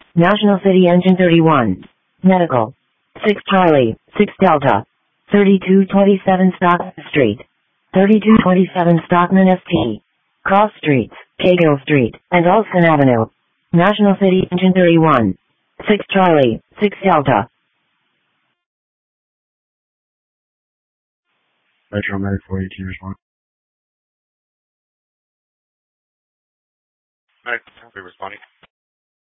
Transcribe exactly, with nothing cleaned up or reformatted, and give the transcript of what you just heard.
National City Engine thirty-one. Medical. six Charlie, six Delta. thirty-two twenty-seven Stockman Street. thirty-two twenty-seven Stockman S T. Cross Streets, Cahill Street, and Olson Avenue. National City Engine thirty-one. six Charlie, six Delta. Metro Medic four eighteen respond. Medic, responding.